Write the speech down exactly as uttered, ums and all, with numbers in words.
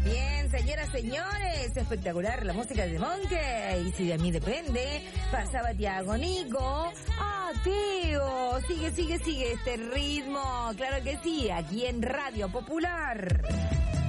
Bien, señoras, señores, espectacular la música de Monkey. Y si de mí depende, pasaba Tiago Nico. Ah, Teo, sigue, sigue, sigue este ritmo. Claro que sí, aquí en Radio Popular.